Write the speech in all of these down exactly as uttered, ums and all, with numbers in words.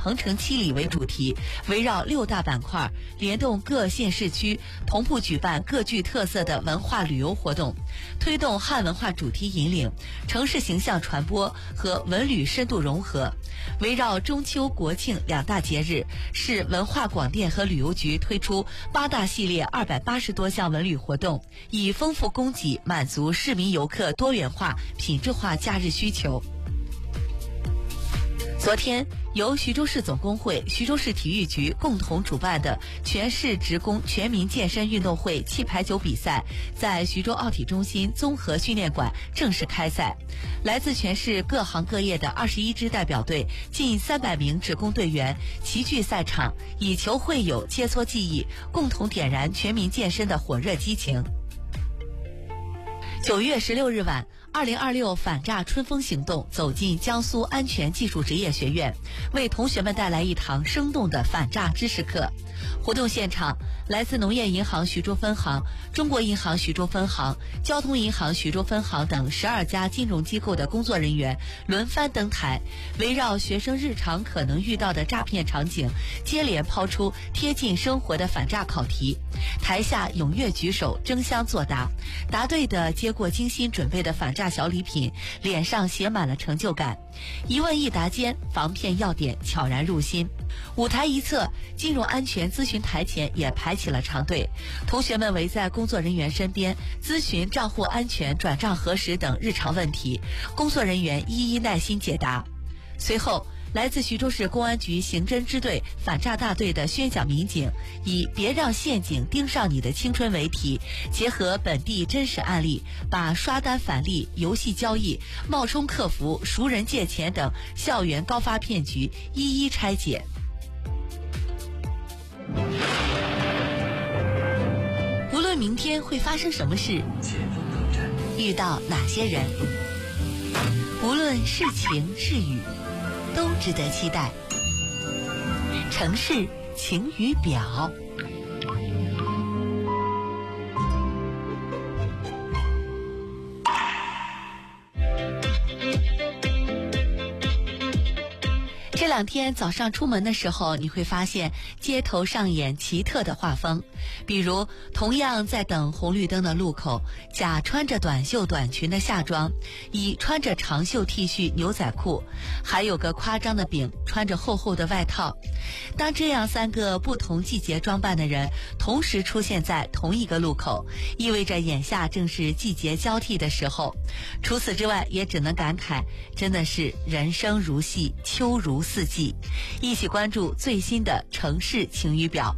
鹏程七里为主题，围绕六大板块，联动各县市区，同步举办各具特色的文化旅游活动，推动汉文化主题引领、城市形象传播和文旅深度融合。围绕中秋、国庆两大节日，市文化广电和旅游局推出八大系列二百八十多项文旅活动，以丰富供给满足市民游客多元化、品质化假日需求。昨天，由徐州市总工会、徐州市体育局共同主办的全市职工全民健身运动会气排球比赛，在徐州奥体中心综合训练馆正式开赛。来自全市各行各业的二十一支代表队，近三百名职工队员齐聚赛场，以球会友，切磋技艺，共同点燃全民健身的火热激情。九月十六日晚，二零二六反诈春风行动走进江苏安全技术职业学院，为同学们带来一堂生动的反诈知识课。活动现场，来自农业银行徐州分行、中国银行徐州分行、交通银行徐州分行等十二家金融机构的工作人员轮番登台，围绕学生日常可能遇到的诈骗场景，接连抛出贴近生活的反诈考题。台下踊跃举手，争相作答，答对的接过精心准备的反诈小礼品，脸上写满了成就感。一问一答间，防骗要点悄然入心。舞台一侧，金融安全咨询台前也排起了长队，同学们围在工作人员身边，咨询账户安全、转账核实等日常问题，工作人员一一耐心解答。随后，来自徐州市公安局刑侦支队反诈大队的宣讲民警，以别让陷阱盯上你的青春为题，结合本地真实案例，把刷单返利、游戏交易、冒充客服、熟人借钱等校园高发骗局一一拆解。无论明天会发生什么事，遇到哪些人，无论是晴是雨，都值得期待。城市晴雨表。这两天早上出门的时候，你会发现街头上演奇特的画风，比如同样在等红绿灯的路口，甲穿着短袖短裙的夏装，乙穿着长袖 T 恤牛仔裤，还有个夸张的丙穿着厚厚的外套。当这样三个不同季节装扮的人同时出现在同一个路口，意味着眼下正是季节交替的时候。除此之外，也只能感慨，真的是人生如戏，秋如四季。一起关注最新的城市晴雨表。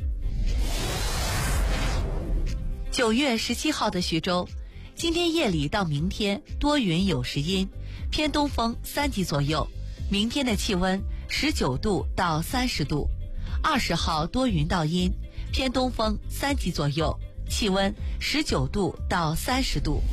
九月十七号的徐州，今天夜里到明天多云有时阴，偏东风三级左右。明天的气温十九度到三十度。二十号多云到阴，偏东风三级左右，气温十九度到三十度。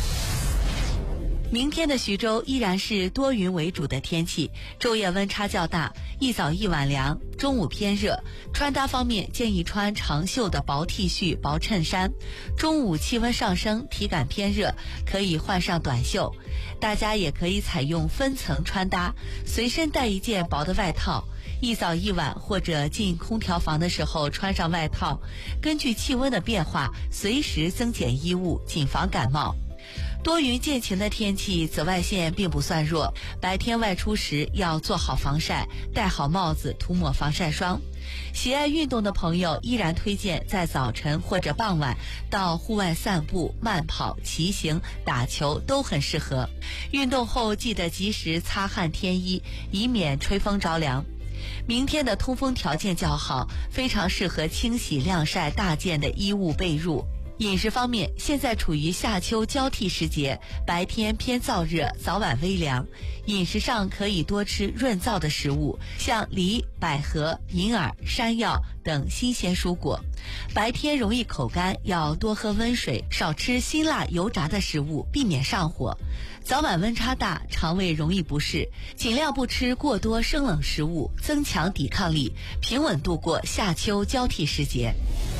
明天的徐州依然是多云为主的天气，昼夜温差较大，一早一晚凉，中午偏热。穿搭方面建议穿长袖的薄 T 恤、薄衬衫。中午气温上升，体感偏热，可以换上短袖。大家也可以采用分层穿搭，随身带一件薄的外套。一早一晚或者进空调房的时候穿上外套，根据气温的变化，随时增减衣物，谨防感冒。多云见晴的天气，紫外线并不算弱，白天外出时要做好防晒，戴好帽子，涂抹防晒霜。喜爱运动的朋友依然推荐在早晨或者傍晚到户外散步、慢跑、骑行、打球都很适合。运动后记得及时擦汗添衣，以免吹风着凉。明天的通风条件较好，非常适合清洗晾晒大件的衣物被褥。饮食方面，现在处于夏秋交替时节，白天偏燥热，早晚微凉。饮食上可以多吃润燥的食物，像梨、百合、银耳、山药等新鲜蔬果。白天容易口干，要多喝温水，少吃辛辣油炸的食物，避免上火。早晚温差大，肠胃容易不适，尽量不吃过多生冷食物，增强抵抗力，平稳度过夏秋交替时节。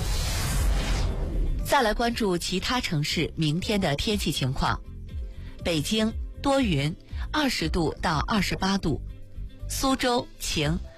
再来关注其他城市明天的天气情况。北京多云，二十度到二十八度；苏州晴，